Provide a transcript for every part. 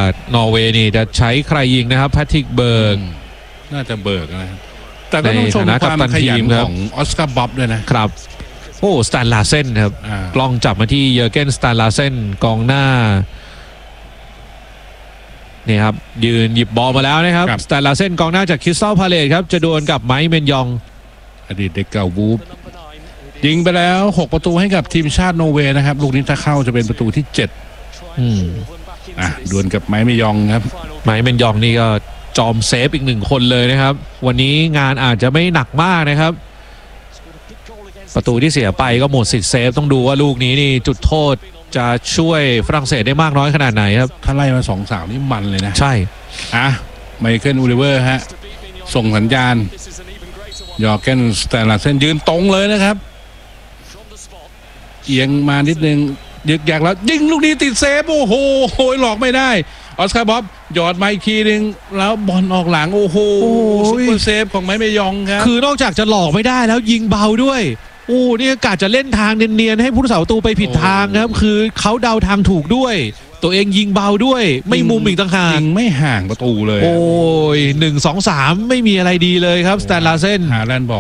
นอร์เวย์นี่จะใช้ใครยิงนะครับแพทริกเบิร์กน่าจะเบิร์กนะครับแต่ก็ต้องชมความขยันของออสการ์บ๊อบด้วยนะครับโอ้สแตนลาเซนครับกล้องจับมาที่เยอร์เกนสแตนลาเซนกองหน้านี่ครับยืนหยิบบอลมาแล้วนะครับสแตนลาเซนกองหน้าจากคริสตัลพาเลซครับจะดวลกับไมค์เมนยองอดีตเด็กเก่าวูฟยิงไปแล้ว6ประตูให้กับทีมชาตินอร์เวย์นะครับลูกนี้ถ้าเข้าจะเป็นประตูที่7ดวลกับไมค์เมนยองครับไมค์เมนยองนี่ก็จอมเซฟอีก1คนเลยนะครับวันนี้งานอาจจะไม่หนักมากนะครับประตูที่เสียไปก็หมดสิทธิ์เซฟต้องดูว่าลูกนี้นี่จุดโทษจะช่วยฝรั่งเศสได้มากน้อยขนาดไหนครับถ้าไล่มา2-3นี่มันเลยนะใช่ไมเคิลอูลิเวอร์ฮะส่งสัญญาณยอร์เกนสแตนลาเซนยืนตรงเลยนะครับเอียงมานิดนึงยึกยักแล้วยิงลูกนี้ติดเซฟโอ้โหหลอกไม่ได้ออสการ์บ๊อบหยอดมาอีกทีนึงแล้วบอลออกหลังโอ้โหซุปเปอร์เซฟของไมค์เมยองครับคือนอกจากจะหลอกไม่ได้แล้วยิงเบาด้วยนี่กะจะเล่นทางเนียนๆให้ผู้รักษาประตูไปผิดทางครับคือเขาเดาทางถูกด้วยตัวเองยิงเบาด้วยไม่มุมอีกต่างหากยิงไม่ห่างประตูเลย 1 2 3ไม่มีอะไรดีเลยครับสแตนลาเซนฮาแลนด์บอก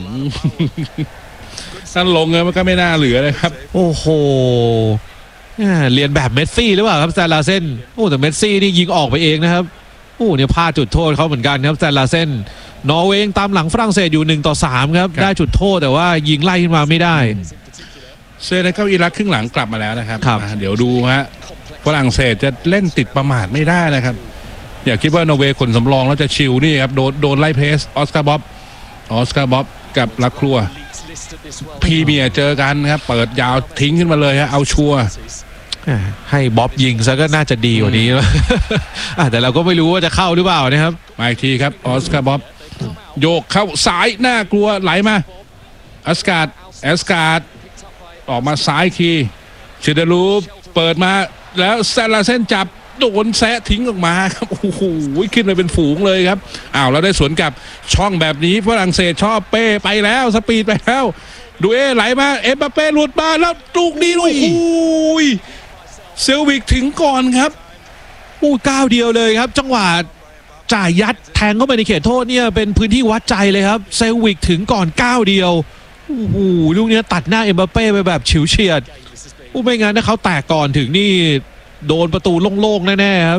สั้นลงเลยมันก็ไม่น่าเหลือเลยครับโอ้โหเรียนแบบเมสซี่หรือเปล่าครับสแตนลาเซนแต่เมสซี่นี่ยิงออกไปเองนะครับเนี่ยพลาดจุดโทษเขาเหมือนกันครับสแตนลาเซนนอร์เวย์ตามหลังฝรั่งเศสอยู่1-3ครับได้จุดโทษแต่ว่ายิงไล่ขึ้นมาไม่ได้เซเนกัลอิรักครึ่งหลังกลับมาแล้วนะครับเดี๋ยวดูฮะฝรั่งเศสจะเล่นติดประมาทไม่ได้นะครับอย่าคิดว่านอร์เวย์คนสำรองแล้วจะชิลนี่ครับโดนไล่เพสออสการ์บ๊อบกับลักครัวพรีเมียร์เจอกันครับเปิดยาวทิ้งขึ้นมาเลยฮะเอาชัวร์ให้บ๊อบยิงซะก็น่าจะดีกว่านี้แต่เราก็ไม่รู้ว่าจะเข้าหรือเปล่านะครับมาอีกทีครับออสการ์บ๊อบโยกเข้าสายน่ากลัวไหลมาแอสการ์ดออกมาซ้ายคีชิเดลูปเปิดมาแล้วแซลาเซนจับโดนแซะทิ้งออกมาครับโอ้โหขึ้นไปเป็นฝูงเลยครับเราได้สวนกับช่องแบบนี้ฝรั่งเศสชอบเป้ไปแล้วสปีดไปแล้วดูไหลมาเอ็มบัปเป้หลุดมาแล้วลูกนี้โอ้โหเซลวิกถึงก่อนครับก้าวเดียวเลยครับจังหวะจ่ายยัดแทงเข้าไปในเขตโทษเนี่ยเป็นพื้นที่วัดใจเลยครับเซลวิกถึงก่อนก้าวเดียวลูกนี้ตัดหน้าเอ็มบัปเป้ไปแบบฉิวเฉียดไม่งั้นถ้าเขาแตกก่อนถึงนี่โดนประตูโล่งๆแน่ๆครับ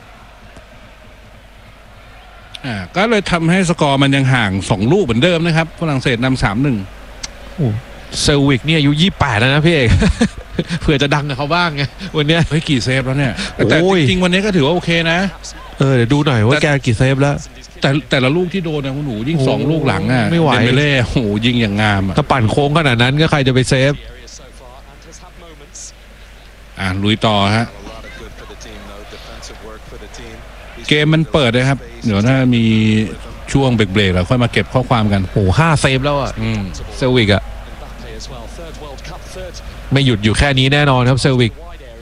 ก็เลยทำให้สกอร์มันยังห่าง2ลูกเหมือนเดิมนะครับฝรั่งเศสนำ 3-1 เซลวิกเนี่ยอายุ28แล้วนะพี่เอกเผื่อจะดังกับเขาบ้างไงวันนี้กี่เซฟแล้วเนี่ยแต่จริงวันนี้ก็ถือว่าโอเคนะเดี๋ยวดูหน่อยว่าแกกี่เซฟแล้วแต่ละลูกที่โดนนะคุณหนูยิ่ง2ลูกหลังไม่ไหวเดมเบเล่ยิงอย่างงามถ้าปั่นโค้งขนาดนั้นก็ใครจะไปเซฟลุยต่อฮะเกมมันเปิดนะครับเดี๋ยวถ้ามีช่วงเบรกๆเราค่อยมาเก็บข้อความกัน 5 เซฟแล้วเซลวิกไม่หยุดอยู่แค่นี้แน่นอนครับเซลวิก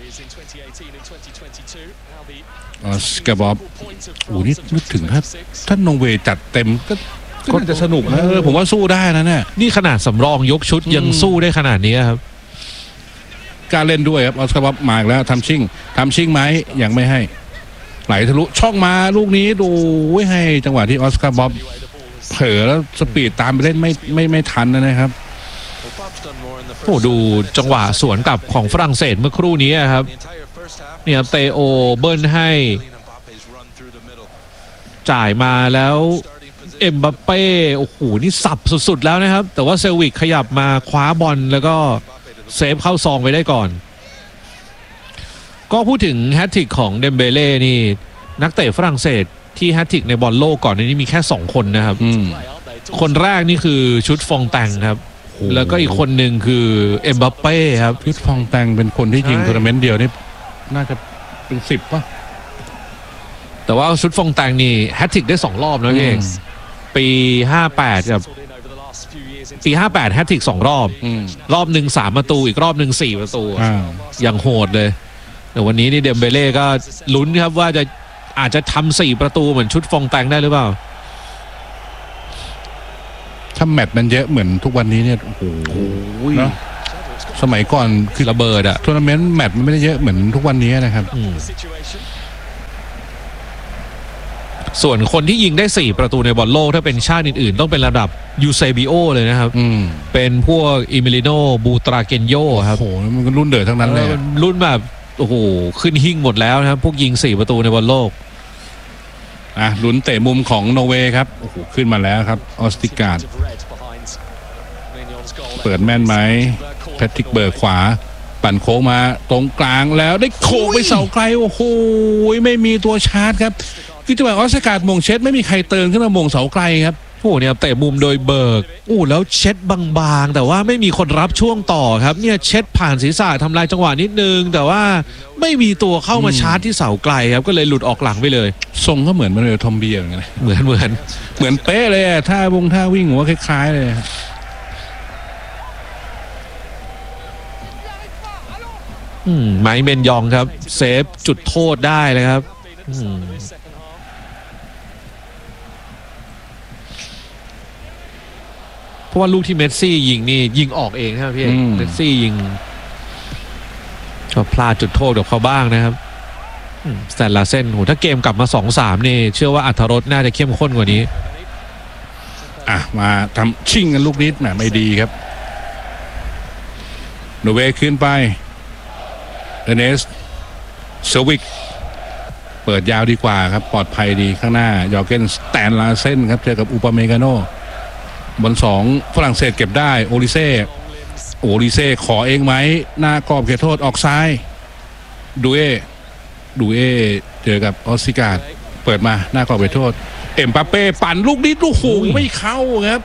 ออสการ์บ๊อบนี่นึกถึงถ้านอร์เวย์จัดเต็มก็จะสนุกนะผมว่าสู้ได้นะเนี่ยนี่ขนาดสำรองยกชุดยังสู้ได้ขนาดนี้ครับการเล่นด้วยครับออสการ์บ๊อบมาแล้วทำชิ่งไหมยังไม่ให้ไหลทะลุช่องมาลูกนี้ดูให้จังหวะที่ออสการ์บ๊อบเผลอแล้วสปีดตามไปเล่นไม่ทันนะครับดูจังหวะสวนกลับของฝรั่งเศสเมื่อครู่นี้ครับเนี่ยเตโอเบิ้ลให้จ่ายมาแล้วเอ็มบัปเป้นี่สับสุดๆแล้วนะครับแต่ว่าเซลวิกขยับมาคว้าบอลแล้วก็เซฟเข้าซองไปได้ก่อนก็พูดถึงแฮตทริกของเดมเบเล่นี่นักเตะฝรั่งเศสที่แฮตทริกในบอลโลกก่อนนี้มีแค่2คนนะครับคนแรกนี่คือชุดฟองแตงครับแล้วก็อีกคนหนึ่งคือเอ็มบัปเป้ครับชุดฟองแตงเป็นคนที่ยิงทัวร์นาเมนต์เดียวนี่น่าจะเป็น10ป่ะแต่ว่าชุดฟองแตงนี่แฮตทริกได้2 รอบนะพี่เองปี58กับปี58แฮตทริก2 รอบรอบนึง3 ประตูอีกรอบนึง4 ประตูอย่างโหดเลยแต่วันนี้นี่เดมเบเล่ก็ลุ้นครับว่าอาจจะทำ4 ประตูเหมือนชุดฟองแตงได้หรือเปล่าถ้าแมตช์มันเยอะเหมือนทุกวันนี้เนี่ยโอ้โหเนาะสมัยก่อนคือระเบิดอะทัวร์นาเมนต์แมตช์มันไม่ได้เยอะเหมือนทุกวันนี้นะครับส่วนคนที่ยิงได้4ประตูในบอลโลกถ้าเป็นชาติอื่นๆต้องเป็นระดับยูเซบิโอเลยนะครับเป็นพวกอิมิลิโนบูตราเกนโยครับโอ้โหมันก็รุ่นเดือดทั้งนั้นเลยรุ่นแบบโอ้โหขึ้นหิ้งหมดแล้วนะครับพวกยิง4ประตูในบอลโลกลุ้นเตะมุมของนอร์เวย์ครับโอ้โหขึ้นมาแล้วครับออสติการ์ดเปิดแม่นไหมแพทริกเบิร์กขวาปั่นโค้งมาตรงกลางแล้วได้โค้งไปเสาไกลโอ้โหไม่มีตัวชาร์จครับคือจังหวะออสติการ์ดมงเช็ดไม่มีใครเติมขึ้นมามงเสาไกลครับโอ้เนี่ยเตะมุมโดยเบิร์กแล้วเช็ดบางๆแต่ว่าไม่มีคนรับช่วงต่อครับเนี่ยเช็ดผ่านศีรษะทำลายจังหวะนิดนึงแต่ว่าไม่มีตัวเข้ามาชาร์จที่เสาไกลครับก็เลยหลุดออกหลังไปเลยทรงก็เหมือนมาเลยทอมเบียร์เหมือนเป๊ะเลยท่าวิ่งหัวคล้ายๆเลยไมค์เมนยองครับเซฟจุดโทษได้เลยครับเพราะว่าลูกที่เมสซี่ยิงนี่ยิงออกเองครับพี่เมสซี่ยิงก็พลาดจุดโทษกับเขาบ้างนะครับแต่ละเส้นโหถ้าเกมกลับมา 2-3 นี่เชื่อว่าอรรถรสน่าจะเข้มข้นกว่านี้มาทำชิงกันลูกนิดไม่ดีครับโนเวย์ขึ้นไปเอเนสเซวิกเปิดยาวดีกว่าครับปลอดภัยดีข้างหน้ายอร์เกนสแตนลาเซนครับเจอกับอุปเมกาโนบอล2ฝรั่งเศสเก็บได้โอลิเซ่ขอเองไหมหน้ากรอบเขตโทษออกซ้ายดูเอเจอกับออสติการ์ดเปิดมาหน้ากรอบเขตโทษเอ็มบัปเป้ปั่นลูกนี้ลูกโหไม่เข้าครับ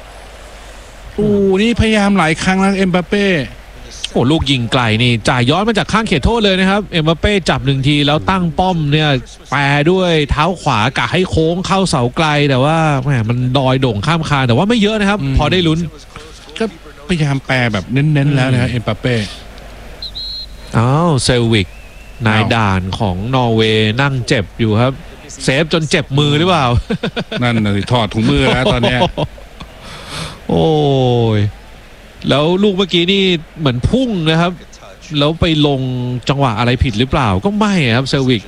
นี่พยายามหลายครั้งแล้วเอ็มบัปเป้ลูกยิงไกลนี่จ่ายย้อนมาจากข้างเขตโทษเลยนะครับเอ็มบัปเป้จับ1ทีแล้วตั้งป้อมเนี่ยแปรด้วยเท้าขวากะให้โค้งเข้าเสาไกลแต่ว่าแหมมันดอยโด่งข้ามคานแต่ว่าไม่เยอะนะครับพอได้ลุ้นก็พยายามแปรแบบเน้นๆแล้วนะครับเอ็มบัปเป้เซลวิกนายด่านของนอร์เวย์นั่งเจ็บอยู่ครับเซฟจนเจ็บมือหรือเปล่านั่นน่ะสิถอดถุงมือแล้วตอนนี้โอ้ยแล้วลูกเมื่อกี้นี่เหมือนพุ่งนะครับแล้วไปลงจังหวะอะไรผิดหรือเปล่าก็ไม่ครับเซลวิก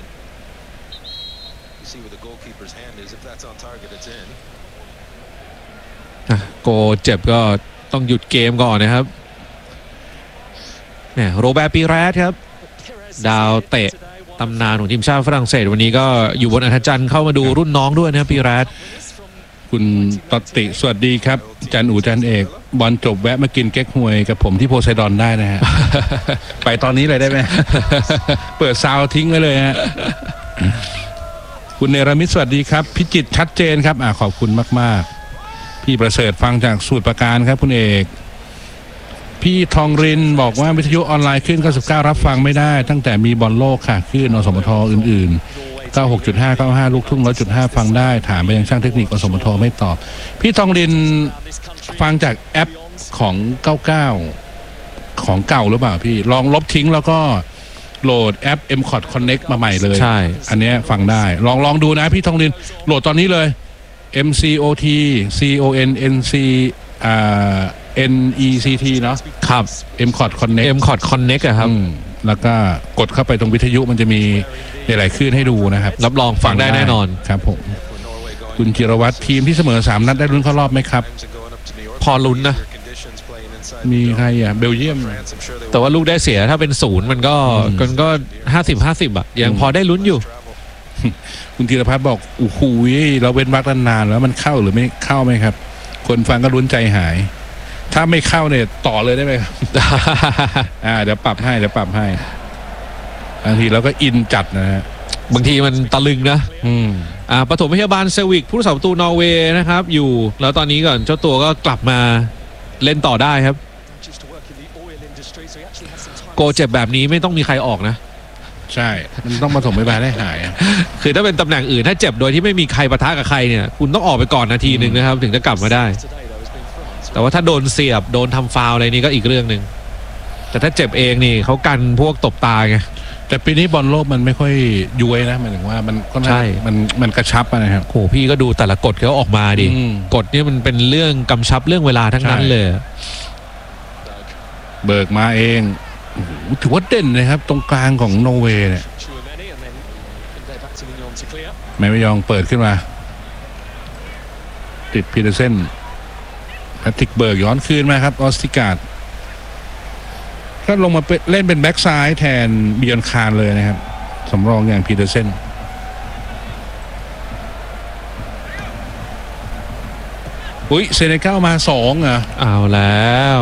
โกเจ็บก็ต้องหยุดเกมก่อนนะครับเนี่ยโรแบร์ปีแรสครับดาวเตะตำนานของทีมชาติฝรั่งเศสวันนี้ก็อยู่บนอัธจันทร์เข้ามาดูรุ่นน้องด้วยนะครับปีแรสคุณตติสวัสดีครับจันอูจันเอกบอลจบแวะมากินเก๊กฮวยกับผมที่โพไซดอนได้นะฮะ ไปตอนนี้เลยได้ไหม เปิดซาวทิ้งไว้เลยฮะ คุณเนรมิตสวัสดีครับพิจิตรชัดเจนครับขอบคุณมากๆพี่ประเสริฐฟังจากสูตรประการครับคุณเอกพี่ทองรินบอกว่าวิทยุออนไลน์ขึ้น99รับฟังไม่ได้ตั้งแต่มีบอลโลกค่ะขึ้นอสมทอื่นๆ96.5 95ลูกทุ่ง 100.5 ฟังได้ถามไปยังช่างเทคนิคอสมทไม่ตอบพี่ทองรินฟังจากแอปของ99ของเก่าหรือเปล่าพี่ลองลบทิ้งแล้วก็โหลดแอป MCOT Connect มาใหม่เลยใช่อันนี้ฟังได้ลองดูนะพี่ทองรินโหลดตอนนี้เลย MCOT CONNC NECT เนาะครับ MCOT Connect ครับแล้วก็กดเข้าไปตรงวิทยุมันจะมีหลายๆคลื่นให้ดูนะครับรับรองฟังได้แน่นอนครับผมคุณจิรวัตรทีมที่เสมอ3นัดได้ลุ้นเข้ารอบไหมครับพอลุ้นนะมีใครเบลเยียมแต่ว่าลูกได้เสียถ้าเป็น0มันก็50-50ยังพอได้ลุ้นอยู่คุณธีรพัฒน์บอกโอ้โหเราเว้นวรรคนานแล้วมันเข้าหรือไม่เข้าไหมครับคนฟังก็ลุ้นใจหายถ้าไม่เข้าเนี่ยต่อเลยได้ไหมครับ เดี๋ยวปรับให้บางทีเราก็อินจัดนะฮะบางทีมันตะลึงนะปฐมพยาบาลเซวิกผู้รักษาประตูนอร์เวย์นะครับอยู่แล้วตอนนี้ก่อนเจ้าตัวก็กลับมาเล่นต่อได้ครับโกเจ็บแบบนี้ไม่ต้องมีใครออกนะใช่มันต้องปฐมพยาบาลให้หายคือถ้าเป็นตำแหน่งอื่นถ้าเจ็บโดยที่ไม่มีใครปะทะกับใครเนี่ยคุณต้องออกไปก่อนนาทีนึงนะครับถึงจะกลับมาได้แต่ว่าถ้าโดนเสียบโดนทำฟาวล์อะไรนี่ก็อีกเรื่องนึงแต่ถ้าเจ็บเองนี่เขากันพวกตบตาไงแต่ปีนี้บอลโลกมันไม่ค่อยย้วยนะหมายถึงว่ามันก็ใช่มันกระชับนะครับโหพี่ก็ดูแต่ละกฎเขาออกมาดิกฎนี่มันเป็นเรื่องกำชับเรื่องเวลาทั้งนั้นเลยเบิกมาเองถือว่าเด่นเลยครับตรงกลางของนอร์เวย์เนี่ยไม่ยองเปิดขึ้นมาติดพีเตอร์เซนแพทริกเบิร์กย้อนคืนมาครับออสติการ์ดก็ลงมาเล่นเป็นแบ็กซ้ายแทนบิยอนคารเลยนะครับสำรองอย่างพีเตอร์เซนอุ้ยเซเนกัลมา2เหรอเอาแล้ว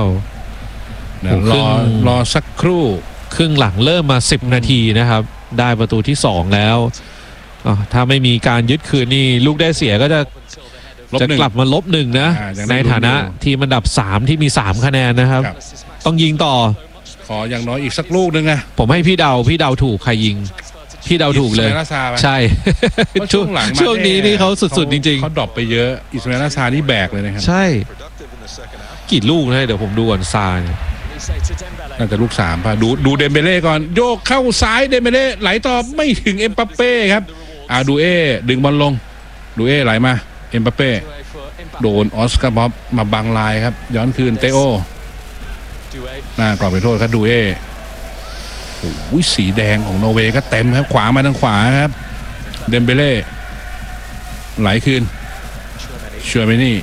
รอสักครู่ครึ่งหลังเริ่มมา10นาทีนะครับได้ประตูที่2แล้วถ้าไม่มีการยึดคืนนี่ลูกได้เสียก็จะกลับมา-1นะในฐานะทีมอันดับ3ที่มี3คะแนนนะครับต้องยิงต่อขออย่างน้อยอีกสักลูกนึงนะผมให้พี่เดาถูกใครยิงพี่เดาถูกเลยใช่ช่วงนี้นี่เขาสุดๆจริงๆเขาดรอปไปเยอะอิสมาอิล ซานี่แบกเลยนะครับใช่กี่ลูกนะเดี๋ยวผมดูก่อนซาน่าจะลูก3ป่ะดูเดมเบเล่ก่อนโยกเข้าซ้ายเดมเบเล่ไหลต่อไม่ถึงเอ็มบัปเป้ครับดูเอดึงบอลลงดูเอไหลมาเอ็มบัปเป้โดนออสการ์บ๊อบมาบังลายครับย้อนคืนเตโอหน้ากรอบไปโทษครับดูเอโอ้ยสีแดงของนอร์เวย์ก็เต็มครับขวามาทางขวาครับเดมเบเล่ไหลคืนเชื่อไหมนี่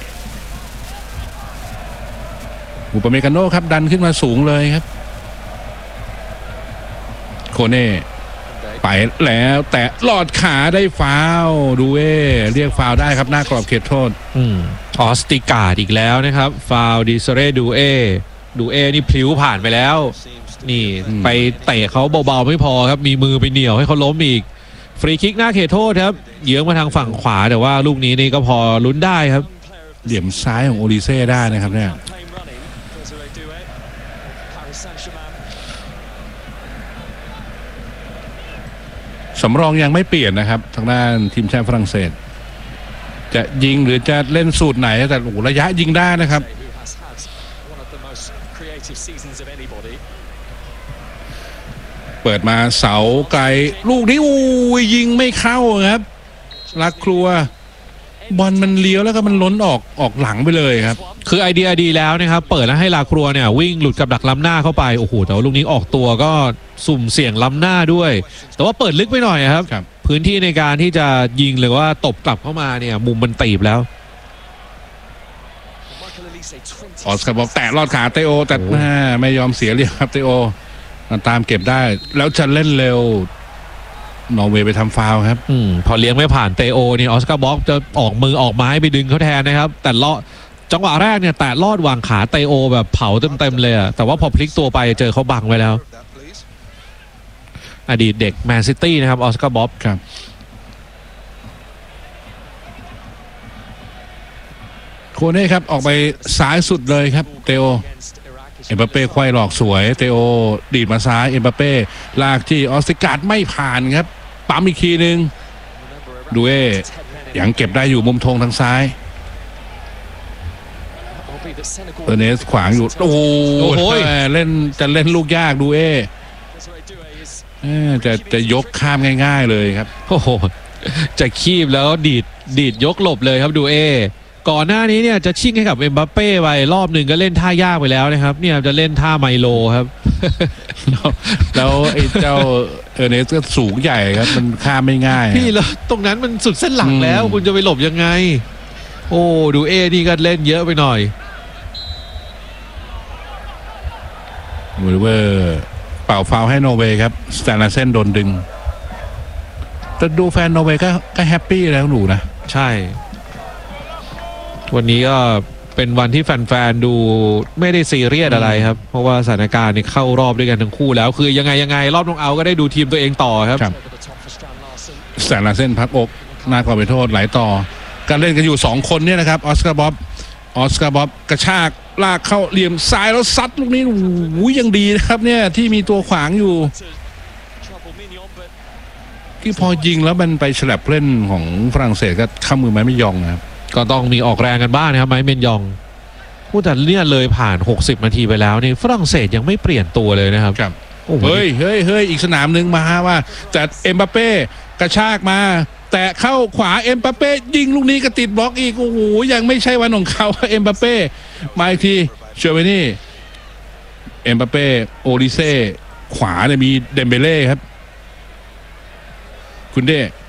อุปเมกาโน่ครับดันขึ้นมาสูงเลยครับโคเน่ไปแล้วแต่ลอดขาได้ฟาวดูเอเรียกฟาวได้ครับหน้ากรอบเขตโทษออสติการ์ดอีกแล้วนะครับฟาวดิเซเรดูเอนี่พลิ้วผ่านไปแล้วนี่ไปเตะเขาเบาๆไม่พอครับมีมือไปเหนี่ยวให้เขาล้มอีกฟรีคิกหน้าเขตโทษครับเยื้องมาทางฝั่งขวาแต่ว่าลูกนี้นี่ก็พอลุ้นได้ครับเหลี่ยมซ้ายของโอลิเซ่ได้นะครับเนี่ยสำรองยังไม่เปลี่ยนนะครับทางด้านทีมชาติฝรั่งเศสจะยิงหรือจะเล่นสูตรไหนแต่ระยะยิงได้นะครับเปิดมาเสาไกลลูกนี้ยิงไม่เข้าครับลักครัวบอลมันเลี้ยวแล้วก็มันล้นออกหลังไปเลยครับคือไอเดียดีแล้วนะครับเปิดแล้วให้ลาครัวเนี่ยวิ่งหลุดกับดักล้ำหน้าเข้าไปโอ้โหแต่ว่าลูกนี้ออกตัวก็สุ่มเสี่ยงล้ำหน้าด้วยแต่ว่าเปิดลึกไปหน่อยครับพื้นที่ในการที่จะยิงหรือว่าตบกลับเข้ามาเนี่ยมุมมันตีบแล้วออสการ์บอกแตะลอดขาเตโอแต่ไม่ยอมเสียเหลี่ยมครับเตโอตามเก็บได้แล้วจะเล่นเร็วนอร์เวย์ไปทำฟาวครับพอเลี้ยงไม่ผ่านเตโอนี่ออสการ์บ็อกจะออกมือออกไม้ไปดึงเขาแทนนะครับแต่จังหวะแรกเนี่ยแตะลอดวางขาเตโอแบบเผาเต็มเลยแต่ว่าพอพลิกตัวไปเจอเขาบังไว้แล้วอดีตเด็กแมนซิตี้นะครับออสการ์บ็อกครับโคเน่ครับออกไปซ้ายสุดเลยครับเตโอเอ็มบัปเป้ควายหลอกสวยเตโอดีดมาซ้ายเอ็มบัปเป้ลากที่ออสติการ์ดไม่ผ่านครับปั๊มอีกทีนึงดูเอยังเก็บได้อยู่มุมธงทางซ้ายเอเนสขวางอยู่โอ้โหเล่นลูกยากดูเอจะยกข้ามง่ายๆเลยครับโอ้โหจะคีบแล้วดีดยกหลบเลยครับดูเอก่อนหน้านี้เนี่ยจะชิ่งให้กับเอ็มบัปเป้ไปรอบหนึ่งก็เล่นท่ายากไปแล้วนะครับเนี่ยจะเล่นท่าไมโลครับแล้วไอ้เจ้าเออร์เนสก็สูงใหญ่ครับมันข้ามไม่ง่ายพี่แล้วตรงนั้นมันสุดเส้นหลังแล้วคุณจะไปหลบยังไงโอ้ดูเอนี่ก็เล่นเยอะไปหน่อยมูริเวอร์เป่าฟาวให้นอร์เวย์ครับสแตนลาเซนโดนดึงแต่ดูแฟนนอร์เวย์ก็แฮปปี้แล้วหนูนะใช่วันนี้ก็เป็นวันที่แฟนๆดูไม่ได้ซีเรียสอะไรครับเพราะว่าสถานการณ์นี่เข้ารอบด้วยกันทั้งคู่แล้วคือยังไงรอบน็อกเอาท์ก็ได้ดูทีมตัวเองต่อครับแสนละเส้นพักอกหน้ากรอบไปโทษไหลต่อการเล่นกันอยู่2คนเนี่ยนะครับออสการ์บ๊อบกระชากลากเข้าเหลี่ยมซ้ายแล้วซัดลูกนี้ยังดีนะครับเนี่ยที่มีตัวขวางอยู่ที่พอยิงแล้วมันไปฉลับเล่นของฝรั่งเศสก็ข้ามมือไม่ยองนะครับก็ต้องมีออกแรงกันบ้างนะครับไมเมนยองผู้แต่เนี่ยเลยผ่าน60นาทีไปแล้วนี่ฝรั่งเศสยังไม่เปลี่ยนตัวเลยนะครับเฮ้ยอีกสนามหนึ่งมาว่าแต่เอ็มบัปเป้กระชากมาแต่เข้าขวาเอ็มบัปเป้ยิงลูกนี้ก็ติดบล็อกอีกโอ้โหยังไม่ใช่วันของเขาเอ็มบัปเป้มาอีกทีเชื่อไว้นี่เอ็มบัปเป้โอลิเซ่ขวาเนี่ยมีเดมเบเล่ครับคุณเด้